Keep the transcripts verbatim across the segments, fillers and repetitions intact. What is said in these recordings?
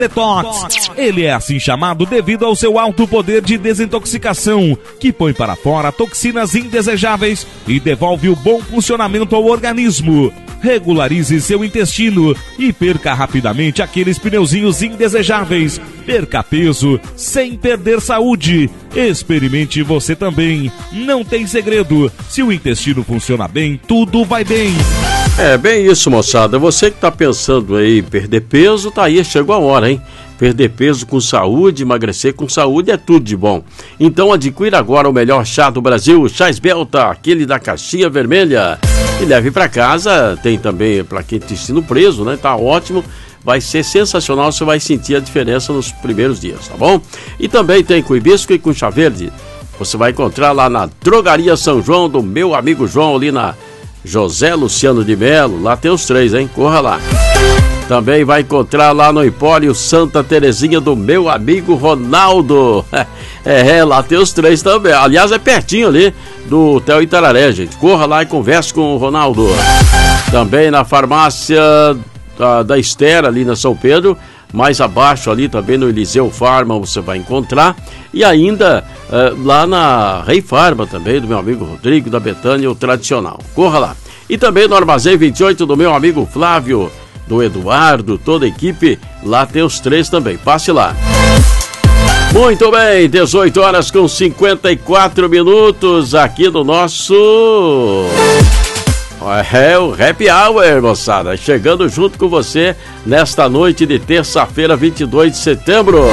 Detox. Ele é assim chamado devido ao seu alto poder de desintoxicação, que põe para fora toxinas indesejáveis e devolve o bom funcionamento ao organismo. Regularize seu intestino e perca rapidamente aqueles pneuzinhos indesejáveis. Perca peso sem perder saúde. Experimente você também. Não tem segredo. Se o intestino funciona bem, tudo vai bem. É bem isso, moçada. Você que está pensando aí em perder peso, tá aí, chegou a hora, hein? Perder peso com saúde, emagrecer com saúde é tudo de bom. Então adquira agora o melhor chá do Brasil, o Chá Esbelta, aquele da caixinha vermelha. E leve para casa, tem também para quem tem intestino preso, né? Tá ótimo, vai ser sensacional, você vai sentir a diferença nos primeiros dias, tá bom? E também tem com hibisco e com chá verde. Você vai encontrar lá na Drogaria São João, do meu amigo João, ali na José Luciano de Melo. Lá tem os três, hein? Corra lá. Também vai encontrar lá no Empório Santa Terezinha, do meu amigo Ronaldo. É, lá tem os três também. Aliás, é pertinho ali do Hotel Itararé, gente. Corra lá e converse com o Ronaldo. Também na farmácia da, da Estera, ali na São Pedro. Mais abaixo ali também no Eliseu Farma você vai encontrar. E ainda uh, lá na Rei Farma também, do meu amigo Rodrigo da Betânia, o tradicional. Corra lá. E também no Armazém vinte e oito do meu amigo Flávio, do Eduardo, toda a equipe. Lá tem os três também. Passe lá. Muito bem, dezoito horas com cinquenta e quatro minutos aqui no nosso... É o Happy Hour, moçada, chegando junto com você nesta noite de terça-feira, vinte e dois de setembro.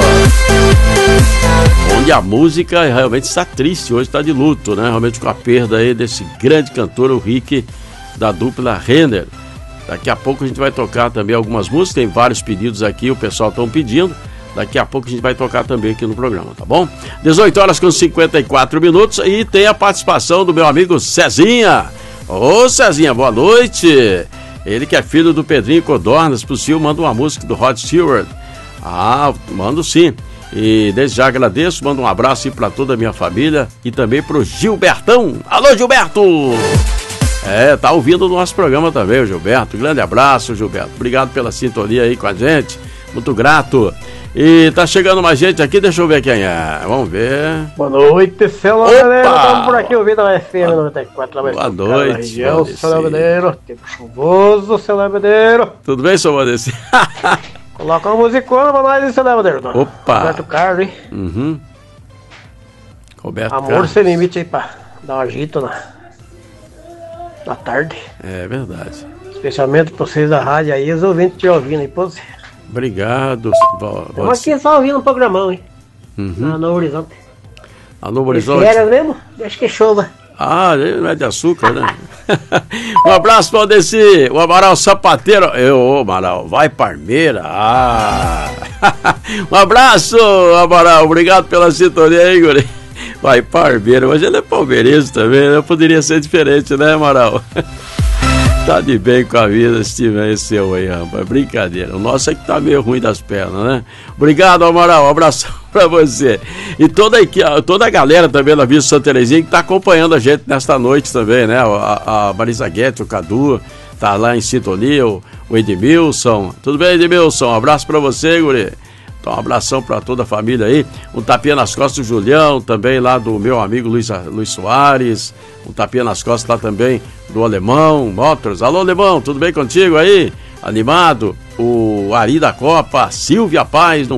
Onde a música realmente está triste, hoje está de luto, né? Realmente com a perda aí desse grande cantor, o Rick, da dupla Renner. Daqui a pouco a gente vai tocar também algumas músicas, tem vários pedidos aqui, o pessoal estão pedindo. Daqui a pouco a gente vai tocar também aqui no programa, tá bom? dezoito horas com cinquenta e quatro minutos e tem a participação do meu amigo Cezinha. Ô Cezinha, boa noite. Ele que é filho do Pedrinho Codornas, possível, manda uma música do Rod Stewart. Ah, mando sim. E desde já agradeço, mando um abraço aí pra toda a minha família e também pro Gilbertão. Alô, Gilberto! É, tá ouvindo o nosso programa também, o Gilberto. Grande abraço, Gilberto. Obrigado pela sintonia aí com a gente. Muito grato. E tá chegando mais gente aqui, deixa eu ver quem é. Vamos ver. Boa noite, seu Lamedeiro. Estamos por aqui ouvindo a F M noventa e quatro. Boa noite. Região, seu Lamedeiro. Tempo chuvoso, seu Lamedeiro. Tudo bem, seu Vadeci? Coloca uma musicona pra nós, seu Lamedeiro. Opa. Roberto Carlos, hein? Uhum. Roberto Amor Carlos. sem limite aí pra dar um agito na, na tarde. É verdade. Especialmente pra vocês da rádio aí, os ouvintes te ouvindo aí, pô. Obrigado. Estamos aqui só ouvindo um programão, hein? Uhum. Na Novo Horizonte. A Novo Horizonte? Férias mesmo? Acho que chova. Ah, não é de açúcar, né? Um abraço para o Aldeci, o Amaral Sapateiro. Eu, ô Amaral, vai Parmeira. Ah. Um abraço, Amaral. Obrigado pela sintonia aí, guri. Vai Parmeira, mas ele é palmeirense também, né? Poderia ser diferente, né, Amaral? Tá de bem com a vida esse time aí seu aí, rapaz. Brincadeira. O nosso é que tá meio ruim das pernas, né? Obrigado, Amaral. Um abração pra você. E toda a, toda a galera também da Vila Santa Terezinha que tá acompanhando a gente nesta noite também, né? A, a Marisa Guedes, o Cadu, tá lá em sintonia, o, o Edmilson. Tudo bem, Edmilson? Um abraço pra você, guri. Então, um abração pra toda a família aí. Um tapinha nas costas do Julião, também lá do meu amigo Luiz, Luiz Soares. Um tapinha nas costas lá também do Alemão Motors. Alô, Alemão, tudo bem contigo aí? Animado? O Ari da Copa, Silvia Paz,